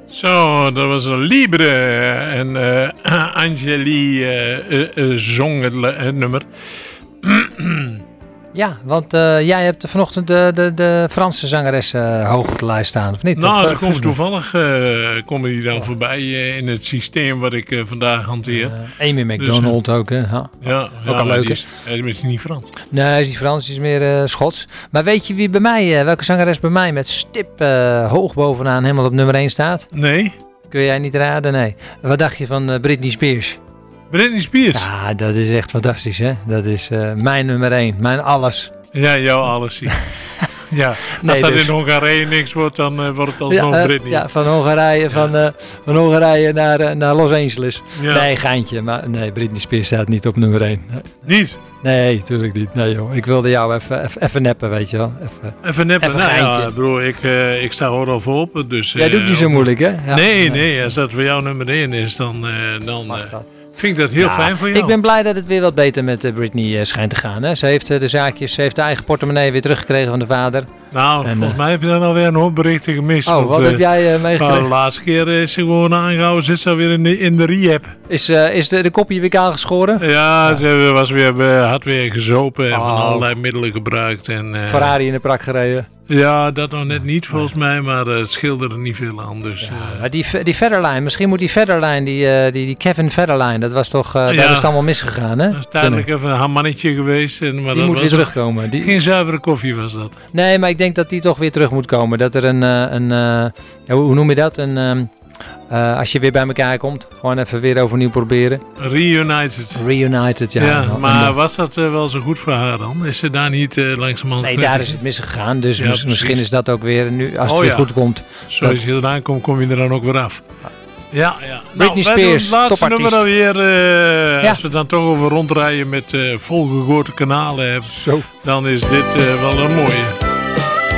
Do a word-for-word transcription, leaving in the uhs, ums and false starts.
Zo, dat was een Libre en uh, Angélie uh, uh, uh, zong het, uh, het nummer. Ja, want uh, jij hebt vanochtend de, de, de Franse zangeres uh, hoog op de lijst staan, of niet? Nou, of, er komt toevallig uh, komen die dan oh. voorbij uh, in het systeem wat ik uh, vandaag hanteer. Uh, Amy McDonald dus, uh, ook, hè? Ja, ja, ook ja, al leuk. Die is, hij is niet Frans. Nee, hij is niet Frans, hij is meer uh, Schots. Maar weet je wie bij mij, uh, welke zangeres bij mij met stip uh, hoog bovenaan helemaal op nummer één staat? Nee. Kun jij niet raden? Nee. Wat dacht je van uh, Britney Spears? Britney Spears? Ja, dat is echt fantastisch, hè? Dat is uh, mijn nummer één, mijn alles. Ja, jouw alles. Ja, nee, als dat dus in Hongarije niks wordt, dan uh, wordt het alsnog ja, uh, Britney. Ja, van Hongarije, ja. van, uh, van Hongarije naar, uh, naar Los Angeles. Ja. Nee, geintje. Maar nee, Britney Spears staat niet op nummer één. Niet? Nee, tuurlijk niet. Nee, joh. Ik wilde jou even, even, even neppen, weet je wel. Even, even neppen? Even nou ja, bro, ik, uh, ik sta er al voor op. Dus, Jij uh, doet niet zo moeilijk, hè? Ja. Nee, nee. Als dat voor jou nummer één is, dan... Uh, dan uh, vind ik dat heel ja, fijn voor jou. Ik ben blij dat het weer wat beter met uh, Britney uh, schijnt te gaan. Hè? Ze heeft uh, de zaakjes, ze heeft de eigen portemonnee weer teruggekregen van de vader. Nou, en, volgens uh, mij heb je dan alweer een hoop berichten gemist. Oh, want, wat uh, heb jij uh, meegekregen? Nou, de laatste keer is ze gewoon aangehouden, zit ze alweer in de, in de rehab. Is, uh, is de, de kopje weer kaal geschoren? Ja, ja. ze was weer, had weer gezopen en oh. van allerlei middelen gebruikt. En, uh, Ferrari in de prak gereden. Ja, dat nog net niet volgens mij, maar uh, het scheelde er niet veel aan. Dus, ja, uh, maar die, die Federline, misschien moet die Federline, die, uh, die, die Kevin Federline, dat was toch, uh, ja, daar is het allemaal misgegaan, hè? Dat is tijdelijk even een mannetje geweest. En, maar die dat moet was weer terugkomen. Die... Geen zuivere koffie was dat. Nee, maar ik denk dat die toch weer terug moet komen. Dat er een, uh, een uh, ja, hoe noem je dat? Een... Um, Uh, als je weer bij elkaar komt, gewoon even weer overnieuw proberen. Reunited. Reunited, ja. ja maar dan... was dat uh, wel zo goed voor haar dan? Is ze daar niet uh, langzamerhand... Nee, daar is het misgegaan. Dus ja, mis, misschien is dat ook weer, nu, als het oh, weer ja. goed komt... Zoals dat... je eraan komt, kom je er dan ook weer af. Ja, ja. Britney nou, Spears, het laatste topartiest. nummer alweer, uh, ja. als we dan toch over rondrijden met uh, volgegoten kanalen hebben, Zo. dan is dit uh, wel een mooie.